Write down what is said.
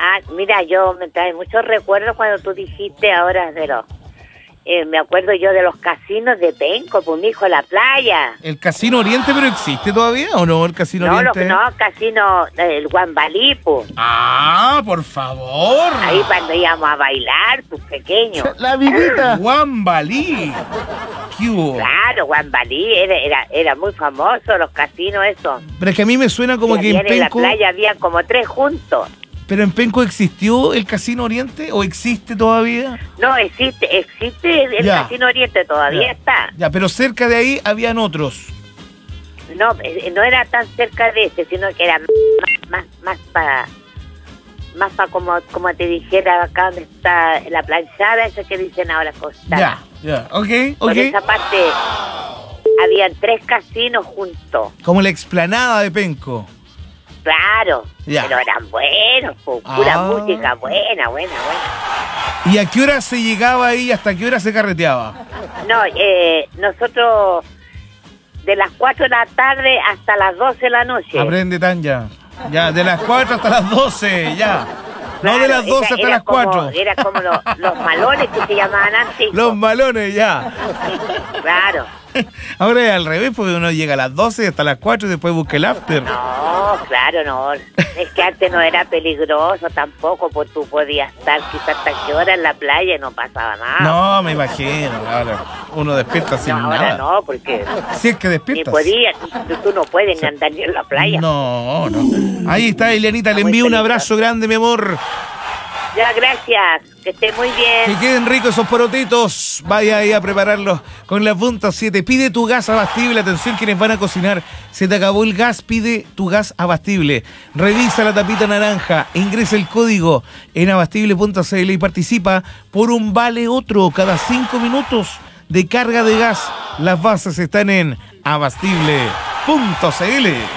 Mira, yo me trae muchos recuerdos cuando tú dijiste ahora de los... me acuerdo yo de los casinos de Penco, pues, mijo, la playa. ¿El Casino Oriente pero existe todavía o no el Casino Oriente? No, casino, el Guambalí, pues. Por favor. Ahí cuando íbamos a bailar, pues, pequeños. La amiguita. Guambalí. ¿Qué hubo? Claro, Guambalí, era muy famoso los casinos esos. Pero es que a mí me suena como que en en la Penco... playa había como 3 juntos. ¿Pero en Penco existió el Casino Oriente o existe todavía? No, existe el Casino Oriente, todavía está. Ya, pero cerca de ahí habían otros. No era tan cerca de ese, sino que era más para como te dijera, acá donde está la planchada, esa que dicen ahora Costa. Ya, ok. Por esa parte habían 3 casinos juntos. Como la explanada de Penco. Claro, Ya. pero eran buenos, pura música buena. ¿Y a qué hora se llegaba ahí y hasta qué hora se carreteaba? No, nosotros de las 4 de la tarde hasta las 12 de la noche. Aprende, Tanya. Ya, de las 4 hasta las 12, ya. No de las 12 hasta las 4. Era como los malones que se llamaban antes. Los malones, ya. Claro. Ahora es al revés, porque uno llega a las 12 hasta las 4 y después busca el after. No, claro, no. Es que antes no era peligroso tampoco, pues tú podías estar quizás hasta qué hora en la playa y no pasaba nada. No, me imagino. Ahora uno despierta sin ahora nada. no, porque Si es que ni despiertas. podías, tú no puedes ni andar ni en la playa. No. Ahí está, Elianita, le Está muy envío un peligroso. abrazo grande, mi amor. Ya, gracias. Que esté muy bien. Que queden ricos esos porotitos. Vaya ahí a prepararlos con la punta 7. Pide tu gas abastible. Atención quienes van a cocinar. Se te acabó el gas, pide tu gas abastible. Revisa la tapita naranja. Ingresa el código en abastible.cl y participa por un vale otro cada 5 minutos de carga de gas. Las bases están en abastible.cl.